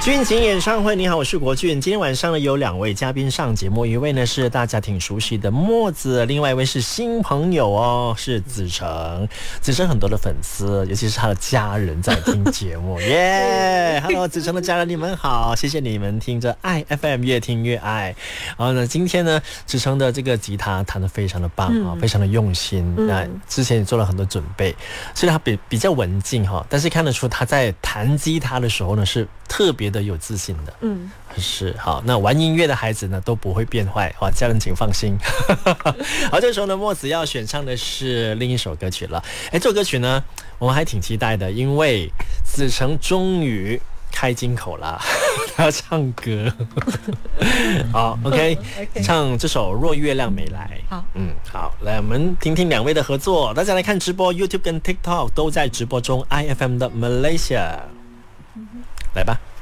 俊景演唱会，你好，我是国俊。今天晚上呢有2位嘉宾上节目，一位呢是大家挺熟悉的墨子，另外一位是新朋友哦，是子成。子成很多的粉丝，尤其是他的家人在听节目，耶、Hello， 子成的家人，你们好，谢谢你们听着爱 FM 越听越爱。然后呢，今天呢，子成的这个吉他弹得非常的棒啊、非常的用心。那之前也做了很多准备，虽然他比较文静哈，但是看得出他在弹吉他的时候呢是特别的有自信的。是好。那玩音乐的孩子呢都不会变坏，好，家人请放心。好，这时候呢，墨子要选唱的是另一首歌曲了。这首歌曲呢，我们还挺期待的，因为子成终于开金口了，他要唱歌。好 ，OK， 唱这首《若月亮没来》。 好， 好，来我们听听2位的合作。大家来看直播 ，YouTube 跟 TikTok 都在直播中 ，IFM 的 Malaysia，来吧。